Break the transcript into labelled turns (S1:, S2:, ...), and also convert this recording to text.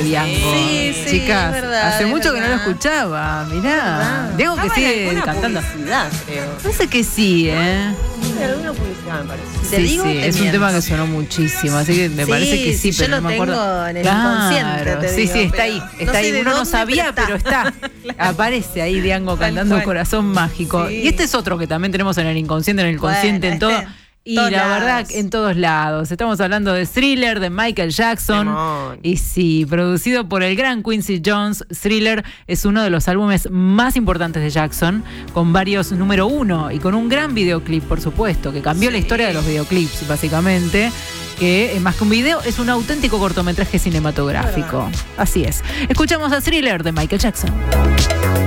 S1: Diango.
S2: Sí,
S1: chicas,
S2: es verdad,
S1: hace
S2: es
S1: mucho que no lo
S2: verdad.
S1: escuchaba, mirá. Diango que sigue cantando.
S3: Publicidad, creo.
S1: Parece que sí,
S3: Sí, alguna publicidad, me parece.
S2: Te
S1: Sí,
S2: digo,
S1: sí,
S2: te
S1: es un
S2: miento.
S1: tema que sonó muchísimo, así que me parece que sí,
S2: yo
S1: pero
S2: lo
S1: no me acuerdo.
S2: tengo en el inconsciente, te
S1: Sí,
S2: digo,
S1: sí, está
S2: pero
S1: ahí,
S2: no
S1: está
S2: sé
S1: ahí.
S2: de
S1: Uno no
S2: dónde,
S1: sabía, pero está. Aparece ahí Diango
S2: Tal
S1: cantando
S2: cual.
S1: Corazón Mágico.
S2: Sí.
S1: Y este es otro que también tenemos en el inconsciente, en el consciente,
S2: Bueno,
S1: en todo. Y
S2: todos
S1: la verdad,
S2: lados.
S1: en todos lados. Estamos hablando de Thriller, de Michael Jackson.
S3: Temón.
S1: Y sí, producido por el gran Quincy Jones, Thriller es uno de los álbumes más importantes de Jackson, con varios número 1 y con un gran videoclip, por supuesto, que cambió la historia de los videoclips, básicamente. Que más que un video, es un auténtico cortometraje cinematográfico. Así es. Escuchamos a Thriller de Michael Jackson.